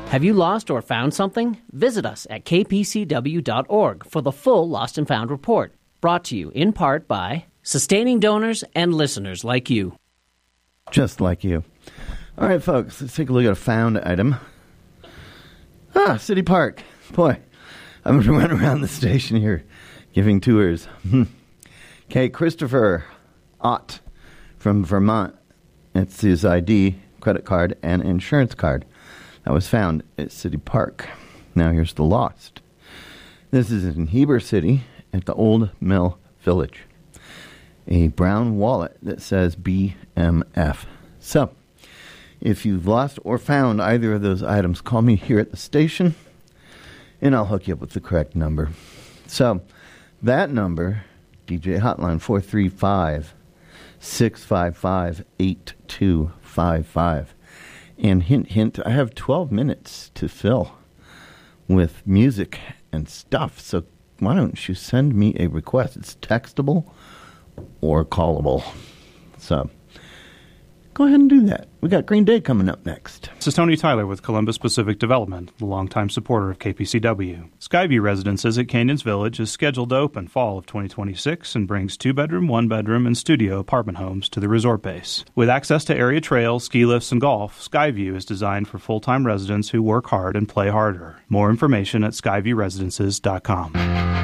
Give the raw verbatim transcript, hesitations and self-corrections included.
Have you lost or found something? Visit us at k p c w dot org for the full Lost and Found report, brought to you in part by sustaining donors and listeners like you. Just like you. All right, folks, let's take a look at a found item. Ah, City Park. Boy, I'm going to run around the station here giving tours. Okay, Christopher Ott from Vermont. It's his I D, credit card, and insurance card that was found at City Park. Now here's the lost. This is in Heber City at the Old Mill Village. A brown wallet that says B M F. So, if you've lost or found either of those items, call me here at the station, and I'll hook you up with the correct number. So, that number, D J Hotline, four three five, six five five, eight two five five. And hint, hint, I have twelve minutes to fill with music and stuff. So why don't you send me a request? It's textable or callable. So go ahead and do that. We got Green Day coming up next. This is Tony Tyler with Columbus Pacific Development, the longtime supporter of K P C W. Skyview Residences at Canyons Village is scheduled to open fall of twenty twenty-six and brings two-bedroom, one-bedroom, and studio apartment homes to the resort base. With access to area trails, ski lifts, and golf, Skyview is designed for full-time residents who work hard and play harder. More information at skyview residences dot com.